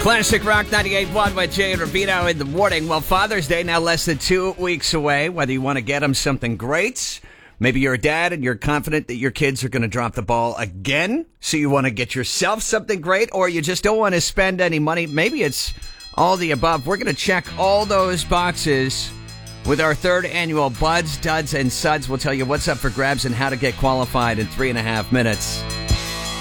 Classic Rock 98.1 with Jay and Rubino in the morning. Well, Father's Day now less than 2 weeks away. Whether you want to get them something great, maybe you're a dad and you're confident that your kids are going to drop the ball again, so you want to get yourself something great, or you just don't want to spend any money. Maybe it's all the above. We're going to check all those boxes with our third annual Buds, Duds, and Suds. We'll tell you what's up for grabs and how to get qualified in 3.5 minutes.